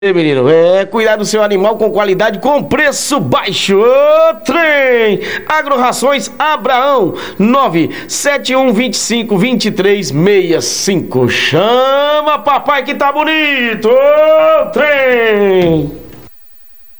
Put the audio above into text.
Menino, cuidar do seu animal com qualidade, com preço baixo. Ô, trem! Agro-Rações Abraão 971252365. Chama papai que tá bonito. Ô, trem!